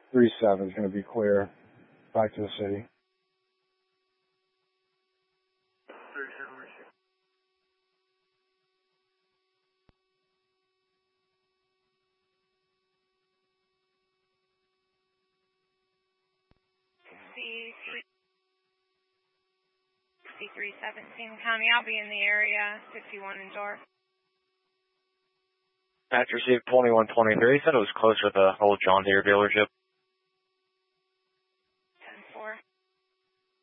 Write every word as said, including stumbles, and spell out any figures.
three seven is going to be clear back to the city. sixty-three seventeen County, I'll be in the area, fifty-one in Dorf. Patch received twenty-one twenty-three, said it was closer to the old John Deere dealership.